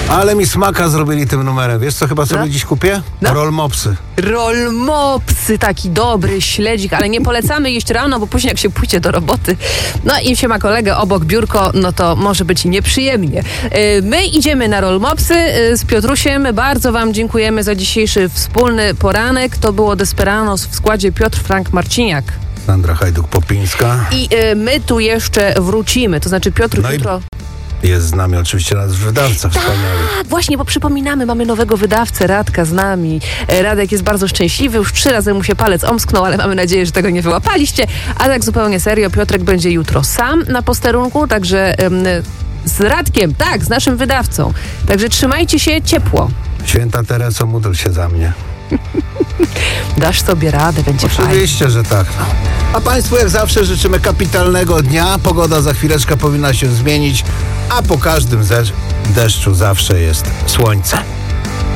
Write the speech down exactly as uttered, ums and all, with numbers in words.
Ale mi smaka zrobili tym numerem. Wiesz, co chyba sobie No. dziś kupię? No. Rollmopsy. Rolmopsy, taki dobry śledzik, ale nie polecamy jeść rano, bo później jak się pójdzie do roboty, no i się ma kolegę obok biurko, no to może być nieprzyjemnie. Yy, My idziemy na Rolmopsy yy, z Piotrusiem. Bardzo wam dziękujemy za dzisiejszy wspólny poranek. To było Desperanos w składzie Piotr Frank Marciniak. Sandra Hajduk-Popińska. I yy, my tu jeszcze wrócimy, to znaczy Piotr No i jutro... jest z nami oczywiście nasz wydawca wspaniały. Tak, właśnie, bo przypominamy, mamy nowego wydawcę, Radka z nami. E, Radek jest bardzo szczęśliwy, już trzy razy mu się palec omsknął, ale mamy nadzieję, że tego nie wyłapaliście. A tak zupełnie serio, Piotrek będzie jutro sam na posterunku, także em, z Radkiem, tak, z naszym wydawcą. Także trzymajcie się ciepło. Święta Tereso, módl się za mnie. Dasz sobie radę, będzie fajnie. Oczywiście, że tak. No. A Państwu jak zawsze życzymy kapitalnego dnia. Pogoda za chwileczkę powinna się zmienić, a po każdym ze- deszczu zawsze jest słońce.